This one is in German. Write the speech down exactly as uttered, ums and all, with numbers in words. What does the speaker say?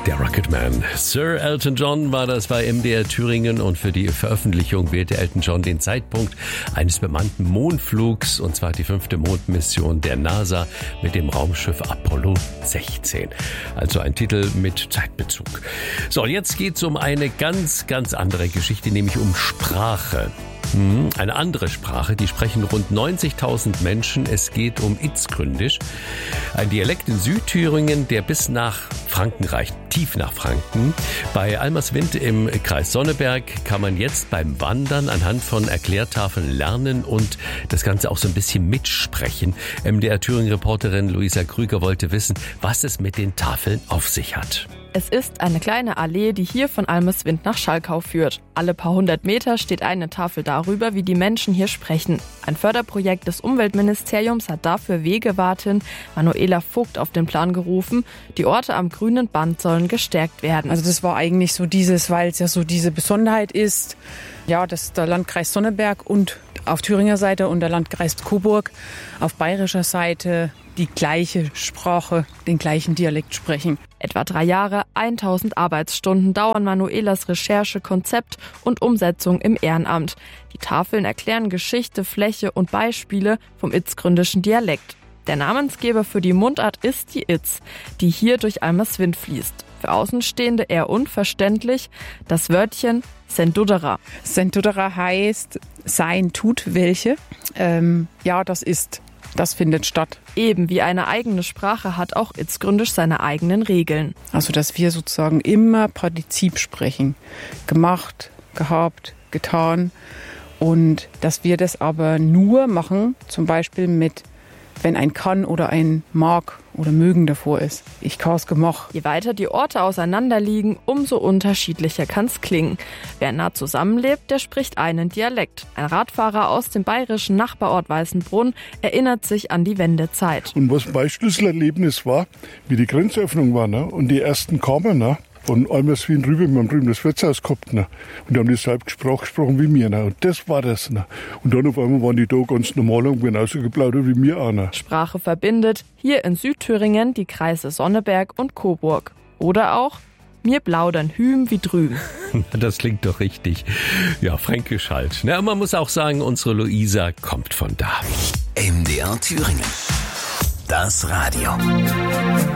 Der Rocketman. Sir Elton John war das bei M D R Thüringen und für die Veröffentlichung wählte Elton John den Zeitpunkt eines bemannten Mondflugs, und zwar die fünfte Mondmission der NASA mit dem Raumschiff Apollo sechzehn. Also ein Titel mit Zeitbezug. So, jetzt geht's um eine ganz, ganz andere Geschichte, nämlich um Sprache. Eine andere Sprache, die sprechen rund neunzigtausend Menschen. Es geht um Itzgründisch, ein Dialekt in Südthüringen, der bis nach Franken reicht, tief nach Franken. Bei Almerswind im Kreis Sonneberg kann man jetzt beim Wandern anhand von Erklärtafeln lernen und das Ganze auch so ein bisschen mitsprechen. M D R Thüringen-Reporterin Luisa Krüger wollte wissen, was es mit den Tafeln auf sich hat. Es ist eine kleine Allee, die hier von Almerswind nach Schalkau führt. Alle paar hundert Meter steht eine Tafel darüber, wie die Menschen hier sprechen. Ein Förderprojekt des Umweltministeriums hat dafür Wegewartin Manuela Vogt auf den Plan gerufen. Die Orte am grünen Band sollen gestärkt werden. Also das war eigentlich so dieses, weil es ja so diese Besonderheit ist, ja, dass der Landkreis Sonneberg und auf Thüringer Seite und der Landkreis Coburg auf bayerischer Seite die gleiche Sprache, den gleichen Dialekt sprechen. Etwa drei Jahre, tausend Arbeitsstunden dauern Manuelas Recherche, Konzept und Umsetzung im Ehrenamt. Die Tafeln erklären Geschichte, Fläche und Beispiele vom itzgründischen Dialekt. Der Namensgeber für die Mundart ist die Itz, die hier durch Almerswind fließt. Für Außenstehende eher unverständlich das Wörtchen Sendudera. Sendudera heißt sein tut welche. Ähm, ja, das ist, das findet statt. Eben wie eine eigene Sprache hat auch Itzgründisch seine eigenen Regeln. Also dass wir sozusagen immer Partizip sprechen. Gemacht, gehabt, getan. Und dass wir das aber nur machen, zum Beispiel mit, wenn ein kann oder ein mag oder mögen davor ist. Ich kann's gemacht. Je weiter die Orte auseinander liegen, umso unterschiedlicher kann's klingen. Wer nah zusammenlebt, der spricht einen Dialekt. Ein Radfahrer aus dem bayerischen Nachbarort Weißenbrunn erinnert sich an die Wendezeit. Und was mein Schlüsselerlebnis war, wie die Grenzöffnung war, ne? Und die ersten kamen, ne? Von Almerswind rüber, wir haben drüben das Wirtshaus gehabt, ne? Und die haben dieselbe Sprache gesprochen wie mir, ne? Und das war das, ne? Und dann auf einmal waren die da ganz normal und genauso geplaudert wie mir auch, ne? Sprache verbindet hier in Südthüringen die Kreise Sonneberg und Coburg. Oder auch mir plaudern hüm wie drüben. Das klingt doch richtig. Ja, fränkisch halt. Na, man muss auch sagen, unsere Luisa kommt von da. M D R Thüringen. Das Radio.